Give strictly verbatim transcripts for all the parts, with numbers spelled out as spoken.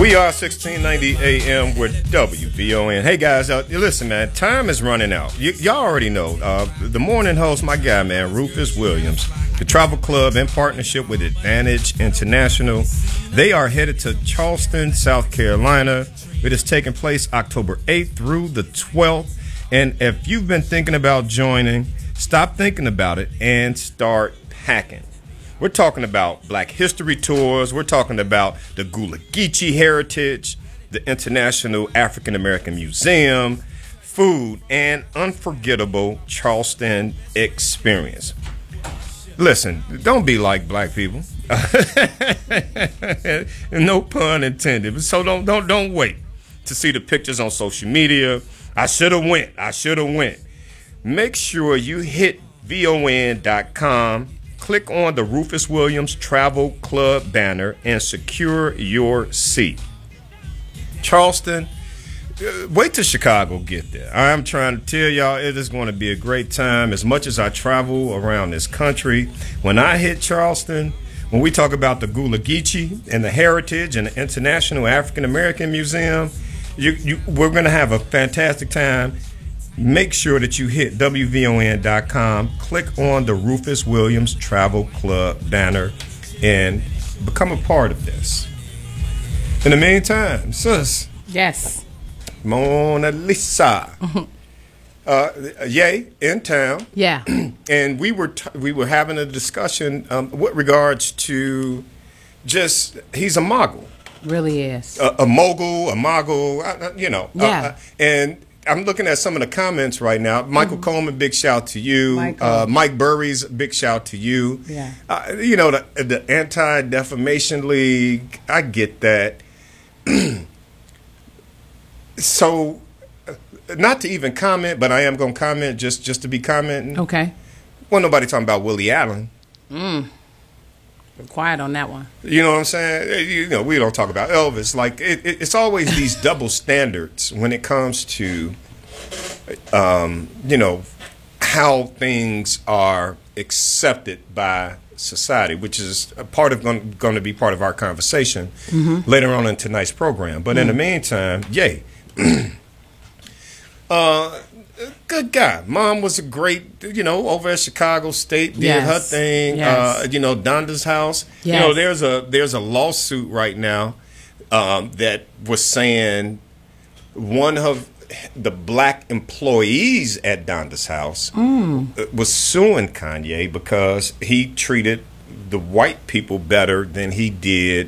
We are sixteen ninety A M with W V O N. Hey guys, uh, listen, man, time is running out. Y- y'all already know. Uh, the morning host, my guy, man, Rufus Williams, the Travel Club in partnership with Advantage International. They are headed to Charleston, South Carolina. It is taking place October eighth through the twelfth. And if you've been thinking about joining, stop thinking about it and start packing. We're talking about Black History Tours. We're talking about the Gullah Geechee Heritage, the International African American Museum, food, and unforgettable Charleston experience. Listen, don't be like black people. No pun intended. So don't don't don't wait to see the pictures on social media. I should have went. I should have went. Make sure you hit V O N dot com. Click on the Rufus Williams Travel Club banner and secure your seat. Charleston, uh, wait till Chicago get there. I'm trying to tell y'all it is going to be a great time. As much as I travel around this country, when I hit Charleston, when we talk about the Gullah Geechee and the Heritage and the International African American Museum, you, you, we're going to have a fantastic time. Make sure that you hit W V O N dot com, click on the Rufus Williams Travel Club banner, and become a part of this. In the meantime, sis. Yes. Mona Lisa. uh, Yay, in town. Yeah. And we were t- we were having a discussion um, with regards to just, he's a mogul. Really is. A, a mogul, a mogul, uh, you know. Yeah. Uh, uh, and I'm looking at some of the comments right now. Michael mm-hmm. Coleman, big shout to you. Uh, Mike Burries, big shout to you. Yeah. Uh, you know, the, the Anti-Defamation League, I get that. So, uh, not to even comment, but I am going to comment just, just to be commenting. Okay. Well, nobody talking about Willie Allen. Mm. We're quiet on that one. You know what I'm saying? You know, we don't talk about Elvis. Like, it, it, it's always these double standards when it comes to, um, you know, how things are accepted by society, which is a part of going, going to be part of our conversation mm-hmm. later on in tonight's program. But mm. in the meantime, yay. uh, good guy. Mom was a great, you know, over at Chicago State, did yes. her thing. Yes. Uh, you know, Donda's house. Yes. You know, there's a there's a lawsuit right now um, that was saying one of the black employees at Donda's house mm. was suing Kanye because he treated the white people better than he did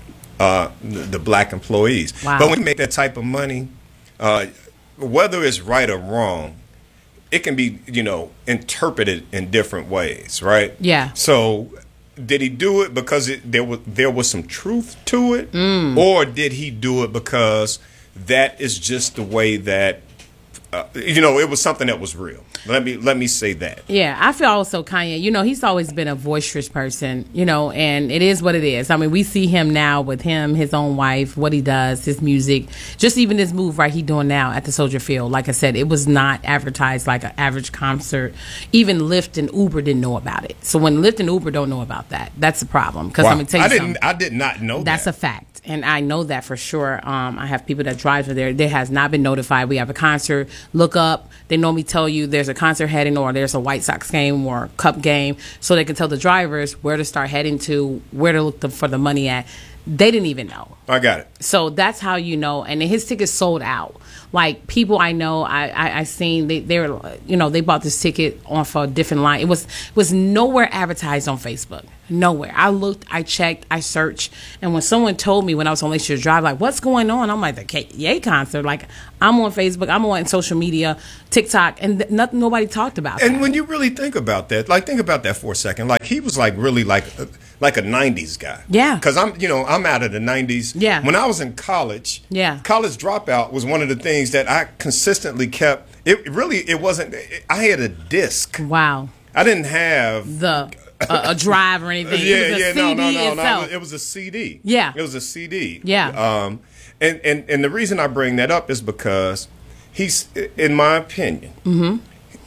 uh, the, the black employees. Wow. But when you make that type of money, uh, whether it's right or wrong, it can be, you know, interpreted in different ways, right? Yeah. So did he do it because it, there was there was some truth to it, mm. or did he do it because that is just the way that, uh, you know, it was something that was real? Let me let me say that. Yeah, I feel also Kanye, you know, he's always been a boisterous person, you know, and it is what it is. I mean, we see him now with him, his own wife, what he does, his music, just even this move right he doing now at the Soldier Field. Like I said, it was not advertised like an average concert. Even Lyft and Uber didn't know about it. So when Lyft and Uber don't know about that, that's the problem. Because wow. I'm going to tell you I didn't, something. I did not know that's that. That's a fact. And I know that for sure. Um, I have people that drive for there. They has not been notified. We have a concert. Look up. They normally tell you there's a concert heading or there's a White Sox game or Cup game, so they can tell the drivers where to start heading to, where to look for the money at. They didn't even know. I got it. So that's how you know. And his tickets sold out. Like people I know, I I, I seen they they were, you know, they bought this ticket off a different line. It was it was nowhere advertised on Facebook. Nowhere. I looked, I checked, I searched, and when someone told me when I was on Lakeshore Drive, like, what's going on? I'm like, the K- Ye concert. Like, I'm on Facebook, I'm on social media, TikTok, and th- nothing. Nobody talked about. And that. when you really think about that, like, think about that for a second. Like, he was like really like a, like a nineties guy. Yeah. Because I'm, you know, I'm out of the nineties. Yeah. When I was in college. Yeah. College Dropout was one of the things that I consistently kept. It really, it wasn't. I had a disc. Wow. I didn't have the. a, a drive or anything. Yeah, it was a yeah, C D no, no, no, itself. no. It was a C D. Yeah. It was a C D. Yeah. Um, and, and, and the reason I bring that up is because he's, in my opinion, mm-hmm.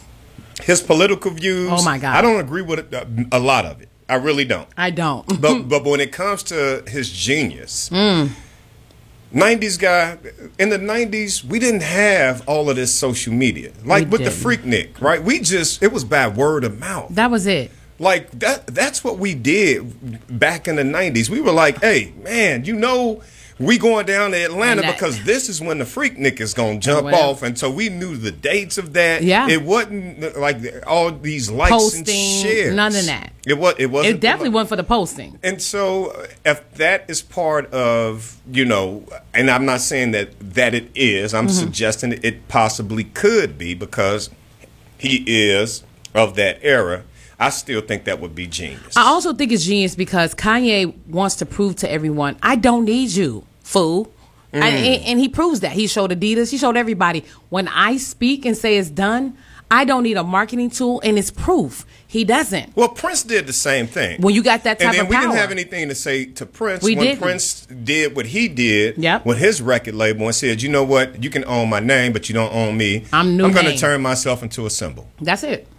his political views. Oh my God. I don't agree with it, a lot of it. I really don't. I don't. but but when it comes to his genius, mm. nineties guy, in the nineties, we didn't have all of this social media. Like We with the didn't. Freaknik, right? We just, it was by word of mouth. That was it. Like that that's what we did back in the nineties. We were like, hey, man, you know, we going down to Atlanta And that- because this is when the Freaknik is going to jump Well. off. And so we knew the dates of that. Yeah. It wasn't like all these likes Posting, and shares. none of that. It was. It wasn't. It definitely wasn't for the posting. And so, uh, if that is part of, you know, and I'm not saying that that it is, I'm Mm-hmm. suggesting that it possibly could be because he is of that era. I still think that would be genius. I also think it's genius because Kanye wants to prove to everyone, I don't need you, fool. Mm. And, and he proves that. He showed Adidas, he showed everybody. When I speak and say it's done, I don't need a marketing tool, and it's proof. He doesn't. Well, Prince did the same thing. When you got that type and then of we power. didn't have anything to say to Prince We when didn't. Prince did what he did Yep. with his record label and said, you know what, you can own my name, but you don't own me. I'm new I'm going to name. turn myself into a symbol. That's it.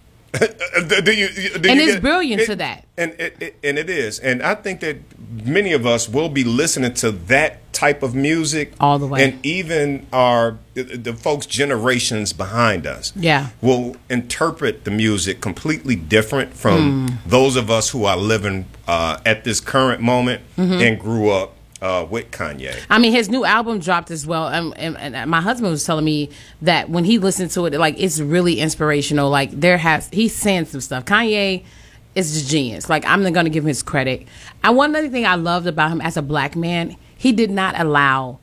do, do you, do And you it's get- brilliant it- to that. And it, it, and it is. And I think that many of us will be listening to that type of music All the way. And even our the, the folks generations behind us Yeah. will interpret the music completely different from Hmm. those of us who are living uh, at this current moment Mm-hmm. and grew up uh, with Kanye. I mean, his new album dropped as well, and, and, and my husband was telling me that when he listened to it, like it's really inspirational. Like there has he's saying some stuff. Kanye is just genius. Like I'm not going to give him his credit. And one other thing I loved about him as a black man, he did not allow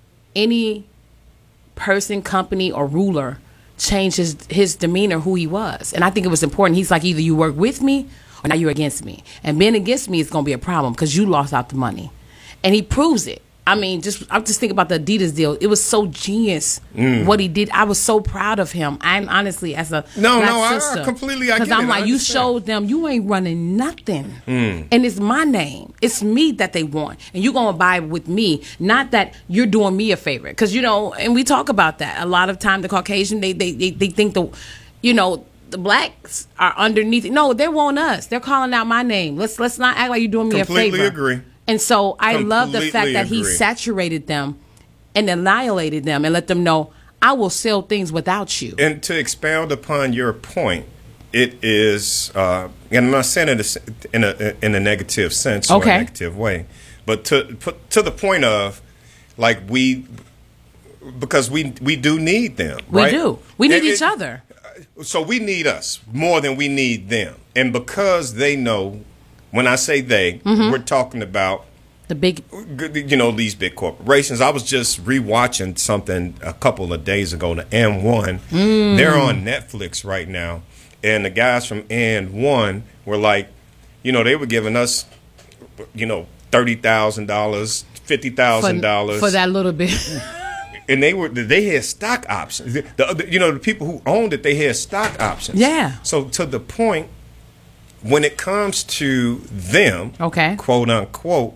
any person, company, or ruler change his his demeanor, who he was. And I think it was important. He's like, either you work with me or now you're against me. And being against me is going to be a problem because you lost out the money. And he proves it. I mean, just I'm just thinking about the Adidas deal. It was so genius Mm. what he did. I was so proud of him. I'm honestly, as a No, black no, I- I sister, completely- I get I'm it. I like, you understand. showed them you ain't running nothing, Mm. and it's my name. It's me that they want, and you're gonna buy with me. Not that you're doing me a favor, because you know, and we talk about that a lot of time. The Caucasian, they they they, they think the, you know. The blacks are underneath. No, they want us. They're calling out my name. Let's let's not act like you're doing me Completely a favor. agree. And so I love the fact Completely that he agree. saturated them and annihilated them and let them know I will sell things without you. And to expound upon your point, it is, uh, and I'm not saying it in a in a negative sense or Okay. a negative way, but to put to the point of, like we, because we we do need them. We right? do. We need And each it- other. So we need us more than we need them, and because they know, when I say they, Mm-hmm. we're talking about. The big You know, these big corporations. I was just rewatching something a couple of days ago, the M one. Mm. They're on Netflix right now. And the guys from N one were like, you know, they were giving us, you know, thirty thousand dollars, fifty thousand for, dollars. for that little bit. And they were they had stock options. The, the other, you know, the people who owned it, they had stock options. Yeah. So to the point, when it comes to them, Okay. quote unquote,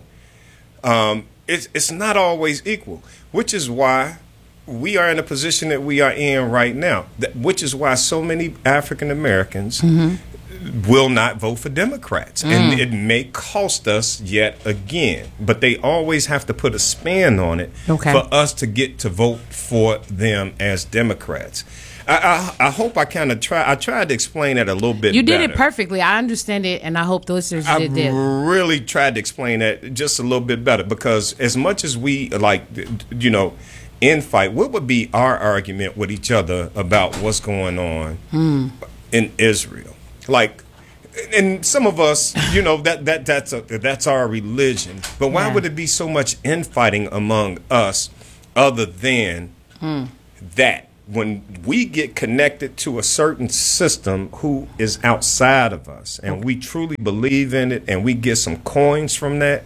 um, it's it's not always equal, which is why we are in the position that we are in right now. That, which is why so many African Americans Mm-hmm. will not vote for Democrats, Mm. and it may cost us yet again. But they always have to put a spin on it Okay. for us to get to vote for them as Democrats. I, I, I hope I kind of try. I tried to explain that a little bit. You did better. it perfectly. I understand it, and I hope the listeners I did. did. really tried to explain that just a little bit better, because as much as we like, you know, infight, what would be our argument with each other about what's going on Hmm. in Israel? Like, and some of us, you know, that that that's a, that's our religion. But why Yeah. would it be so much infighting among us, other than Hmm. that? When we get connected to a certain system who is outside of us, and we truly believe in it, and we get some coins from that,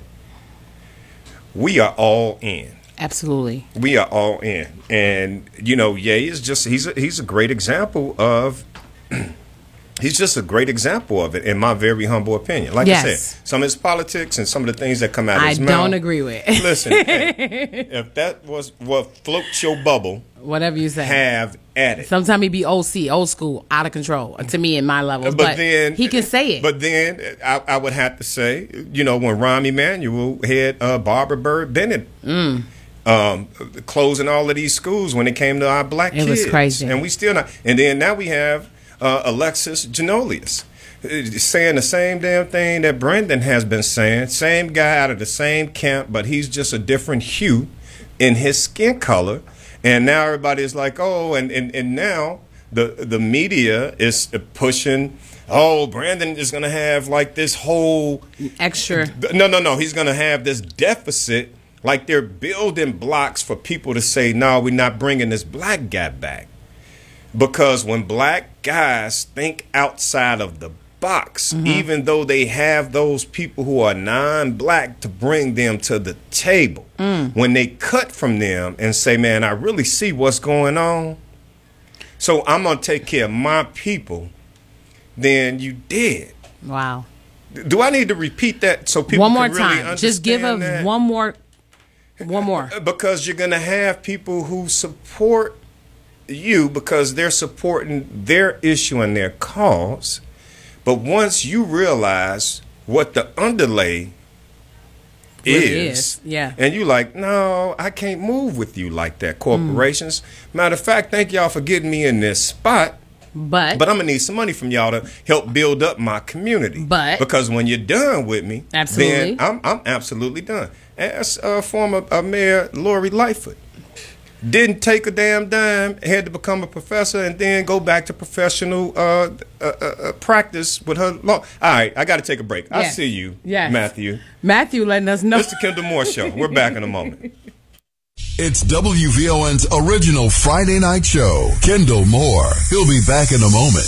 we are all in. Absolutely. We are all in. And you know, Ye is just he's a, he's a great example of he's just a great example of it, in my very humble opinion. Like Yes. I said, some of his politics and some of the things that come out of I his mouth. don't agree with. Listen, hey, if that was what floats your bubble, Whatever you say. have at it. Sometimes he be O C, old school, out of control to me in my levels. But But, then he can say it. But then I, I would have to say, you know, when Rahm Emanuel had uh, Barbara Bird Bennett, Mm. Um, closing all of these schools when it came to our black It kids. was crazy. And we still not. And then now we have uh, Alexis Janolius uh, saying the same damn thing that Brendan has been saying. Same guy out of the same camp, but he's just a different hue in his skin color. And now everybody is like, oh, and, and, and now the, the media is pushing, oh, Brandon is going to have like this whole extra. No, no, no. He's going to have this deficit. Like they're building blocks for people to say, no, we're not bringing this black guy back. Because when black guys think outside of the box, mm-hmm. even though they have those people who are non-black to bring them to the table, mm. when they cut from them and say, man, I really see what's going on, so I'm going to take care of my people, then you did. Wow. Do I need to repeat that so people one more can really time? understand Just give us that? one more. One more. Because you're going to have people who support you because they're supporting their issue and their cause. But once you realize what the underlay is, really is. Yeah. and you like, no, I can't move with you like that, corporations. Mm. Matter of fact, thank y'all for getting me in this spot. But but I'm gonna need some money from y'all to help build up my community. But because when you're done with me, absolutely. then I'm I'm absolutely done. As uh, former uh, Mayor Lori Lightfoot didn't take a damn dime, had to become a professor, and then go back to professional uh, uh, uh, practice with her law. All right, I got to take a break. I'll yes. see you, yes. Matthew. Matthew letting us know. Mister Kendall Moore Show. We're back in a moment. It's W V O N's original Friday night show. Kendall Moore. He'll be back in a moment.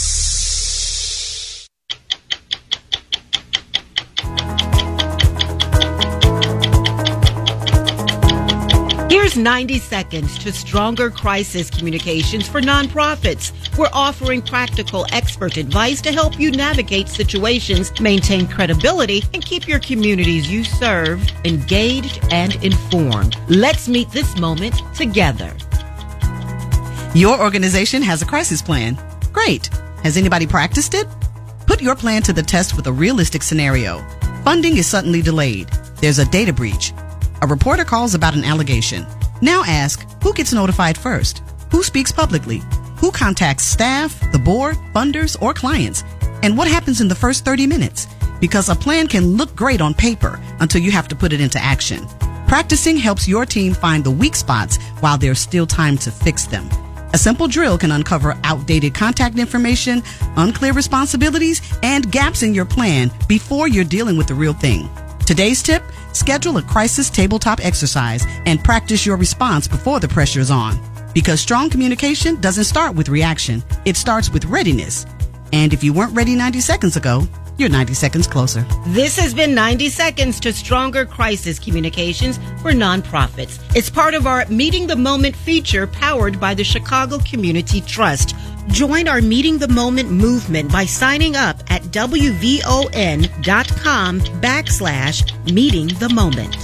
Here's ninety seconds to stronger crisis communications for nonprofits. We're offering practical expert advice to help you navigate situations, maintain credibility, and keep your communities you serve engaged and informed. Let's meet this moment together. Your organization has a crisis plan. Great. Has anybody practiced it? Put your plan to the test with a realistic scenario. Funding is suddenly delayed. There's a data breach. A reporter calls about an allegation. Now ask, who gets notified first? Who speaks publicly? Who contacts staff, the board, funders, or clients? And what happens in the first thirty minutes? Because a plan can look great on paper until you have to put it into action. Practicing helps your team find the weak spots while there's still time to fix them. A simple drill can uncover outdated contact information, unclear responsibilities, and gaps in your plan before you're dealing with the real thing. Today's tip, schedule a crisis tabletop exercise and practice your response before the pressure is on. Because strong communication doesn't start with reaction, it starts with readiness. And if you weren't ready ninety seconds ago, you're ninety seconds closer. This has been ninety seconds to Stronger Crisis Communications for Nonprofits. It's part of our Meeting the Moment feature powered by the Chicago Community Trust. Join our Meeting the Moment movement by signing up at W V O N dot com backslash Meeting the Moment.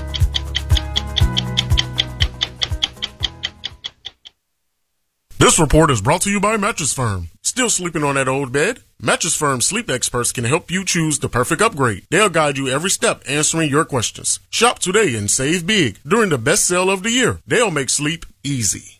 This report is brought to you by Mattress Firm. Still sleeping on that old bed? Mattress Firm sleep experts can help you choose the perfect upgrade. They'll guide you every step answering your questions. Shop today and save big during the best sale of the year. They'll make sleep easy.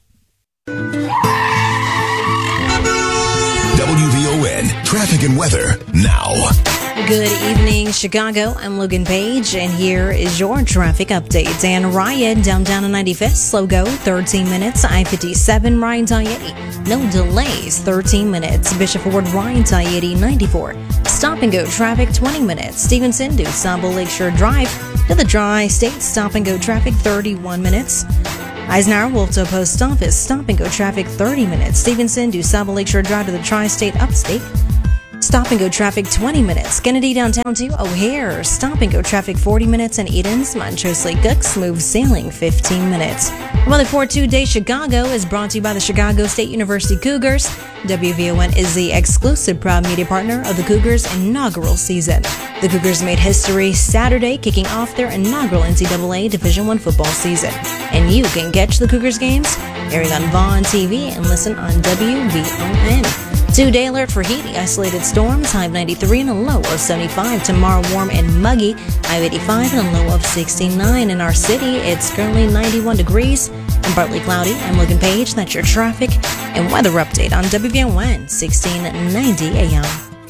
W V O N Traffic and Weather now. Good evening, Chicago. I'm Logan Page, and here is your traffic update. Dan Ryan, downtown on ninety-fifth, slow go, thirteen minutes. I fifty-seven, Ryan to I eighty, no delays, thirteen minutes. Bishop Ford, Ryan to I eighty, ninety-four. Stop and go traffic, twenty minutes. Stevenson to Sabo Lakeshore Drive to the Tri-State, stop and go traffic, thirty-one minutes. Eisenhower Wolfto Post Office, stop and go traffic, thirty minutes. Stevenson to Sabo Lakeshore Drive to the Tri-State Upstate, stop and go traffic, twenty minutes. Kennedy downtown to O'Hare, stop and go traffic, forty minutes. And Eden's Montrose Lake Cook, smooth sailing, fifteen minutes. Weather for two-day Chicago is brought to you by the Chicago State University Cougars. W V O N is the exclusive proud media partner of the Cougars' inaugural season. The Cougars made history Saturday, kicking off their inaugural N C double A Division I football season. And you can catch the Cougars games airing on Vaughn T V and listen on W V O N. Two-day alert for heat, isolated storms, high of ninety-three and a low of seventy-five. Tomorrow, warm and muggy, high of eighty-five and a low of sixty-nine. In our city, it's currently ninety-one degrees and partly cloudy. I'm Logan Page. That's your traffic and weather update on W V O N sixteen ninety A M.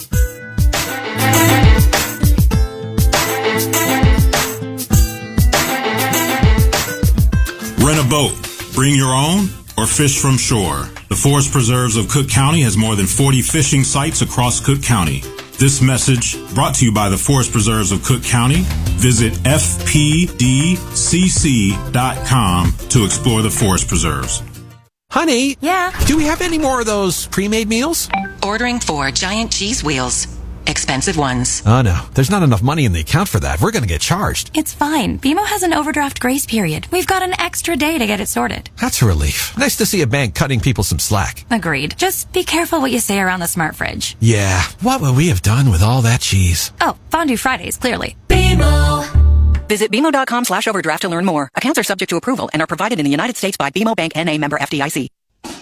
Rent a boat, bring your own, or fish from shore. The Forest Preserves of Cook County has more than forty fishing sites across Cook County. This message brought to you by the Forest Preserves of Cook County. Visit F P D C C dot com to explore the Forest Preserves. Honey? Yeah? Do we have any more of those pre-made meals? Ordering four giant cheese wheels. Expensive ones. Oh, no. There's not enough money in the account for that. We're going to get charged. It's fine. B M O has an overdraft grace period. We've got an extra day to get it sorted. That's a relief. Nice to see a bank cutting people some slack. Agreed. Just be careful what you say around the smart fridge. Yeah. What would we have done with all that cheese? Oh, Fondue Fridays, clearly. B M O. Visit B M O dot com slash overdraft to learn more. Accounts are subject to approval and are provided in the United States by B M O Bank N A member F D I C.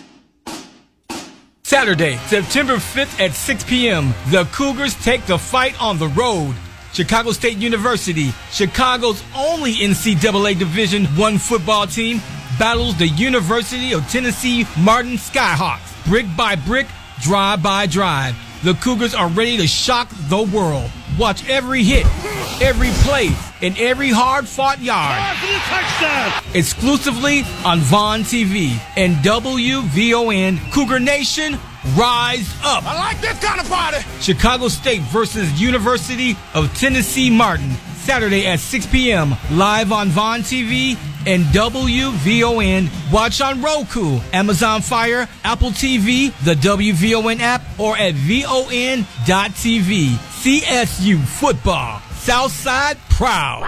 Saturday, September fifth at six p.m., the Cougars take the fight on the road. Chicago State University, Chicago's only N C double A Division one football team, battles the University of Tennessee Martin Skyhawks. Brick by brick, drive by drive. The Cougars are ready to shock the world. Watch every hit, every play, and every hard-fought yard. Exclusively on Vaughn T V and W V O N. Cougar Nation, rise up. I like this kind of party. Chicago State versus University of Tennessee Martin. Saturday at six p.m. live on Vaughn T V and W V O N. Watch on Roku, Amazon Fire, Apple T V, the W V O N app, or at V O N dot T V. C S U football. Southside proud.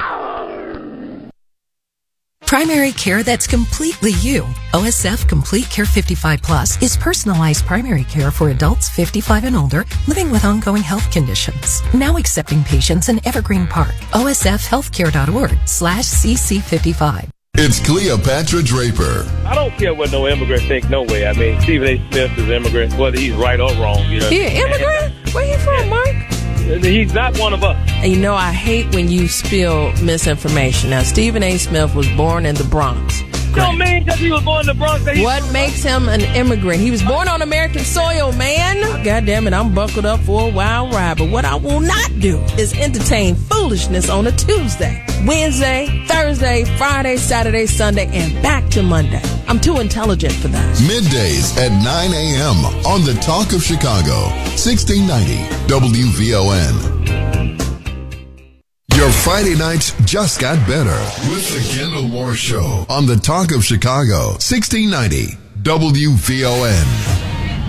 Primary care that's completely you. O S F Complete Care fifty-five Plus is personalized primary care for adults fifty-five and older living with ongoing health conditions. Now accepting patients in Evergreen Park. O S F healthcare dot org slash C C fifty-five. It's Cleopatra Draper. I don't care what no immigrant think, no way. I mean, Stephen A. Smith is immigrant, whether he's right or wrong. You know? He an immigrant? Where you from, Mike? He's not one of us. And you know, I hate when you spill misinformation. Now, Stephen A. Smith was born in the Bronx. Don't mean because he was born in the Bronx. That what makes him an immigrant? He was born on American soil, man. God damn it, I'm buckled up for a wild ride. But what I will not do is entertain foolishness on a Tuesday, Wednesday, Thursday, Friday, Saturday, Sunday, and back to Monday. I'm too intelligent for that. Middays at nine a.m. on the Talk of Chicago, sixteen ninety W V O N. Your Friday nights just got better with the Kendall Moore Show on the Talk of Chicago, sixteen ninety W V O N.